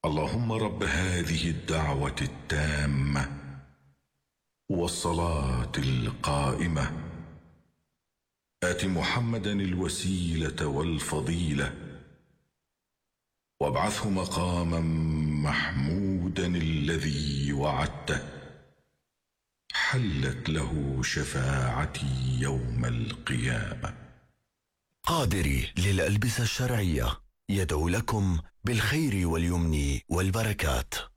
اللهم رب هذه الدعوة التامة والصلاة القائمة آت محمدا الوسيلة والفضيلة وابعثه مقاما محمودا الذي وعدته حلت له شفاعتي يوم القيامة. قادري للألبسة الشرعية يدعو لكم بالخير واليمن والبركات.